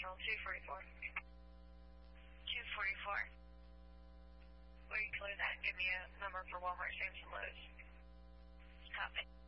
International 244. 244. Where you close at, give me a number for Walmart Samson Lowe's. Copy.